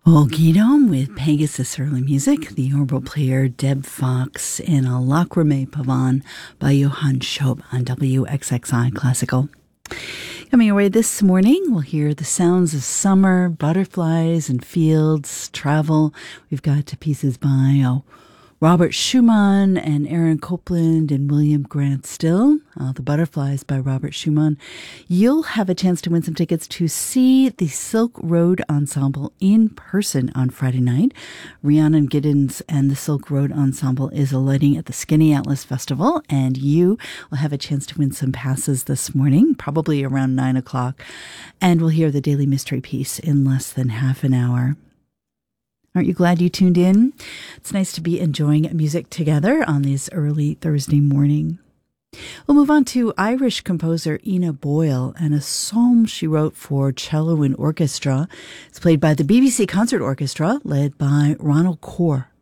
Olgidom with Pegasus Early Music, the orbital player Deb Fox, and a Lacrimae Pavan by Johann Schob on WXXI Classical. Coming away this morning, we'll hear the sounds of summer, butterflies and fields, travel. We've got pieces by Robert Schumann and Aaron Copland and William Grant Still. The Butterflies by Robert Schumann. You'll have a chance to win some tickets to see the Silk Road Ensemble in person on Friday night. Rhiannon Giddens and the Silk Road Ensemble is alighting at the Skinny Atlas Festival, and you will have a chance to win some passes this morning, probably around 9 o'clock. And we'll hear the Daily Mystery piece in less than half an hour. Aren't you glad you tuned in? It's nice to be enjoying music together on this early Thursday morning. We'll move on to Irish composer Ina Boyle and a psalm she wrote for cello and orchestra. It's played by the BBC Concert Orchestra, led by Ronald Corr.